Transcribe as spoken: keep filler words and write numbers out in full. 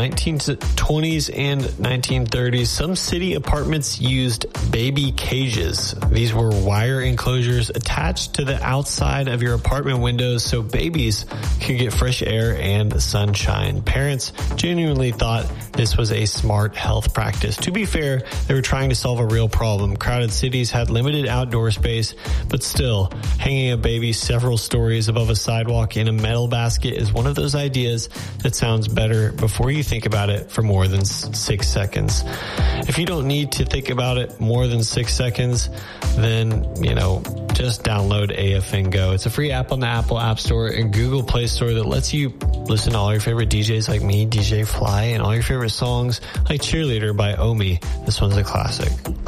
nineteen twenties and nineteen thirties, some city apartments used baby cages. These were wire enclosures attached to the outside of your apartment windows so babies could get fresh air and sunshine. Parents genuinely thought this was a smart health practice. To be fair, they were trying to solve a real problem. Crowded cities had limited outdoor space, but still, hanging a baby several stories above a sidewalk in a metal basket is one of those ideas that sounds better before you think about it for more than six seconds. If you don't need to think about it more than six seconds, then, you know, just download A F N Go. It's a free app on the Apple App Store and Google Play Store that lets you listen to all your favorite D Js like me, D J Fly, and all your favorite songs like Cheerleader by Omi. This one's a classic.